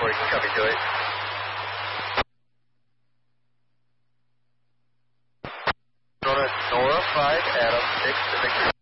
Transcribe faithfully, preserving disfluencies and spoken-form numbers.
four, you can copy to it. Nora five, Adam six, Victor.